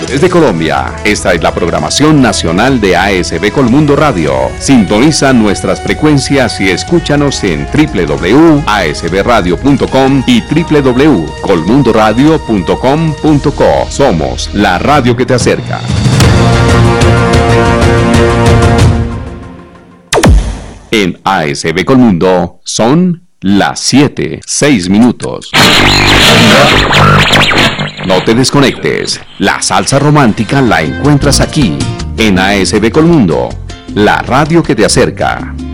Desde Colombia, esta es la programación nacional de ASB Colmundo Radio. Sintoniza nuestras frecuencias y escúchanos en www.asbradio.com y www.colmundoradio.com.co. Somos la radio que te acerca. En ASB Colmundo son las 7:06. No te desconectes, la salsa romántica la encuentras aquí, en ASB Colmundo, la radio que te acerca.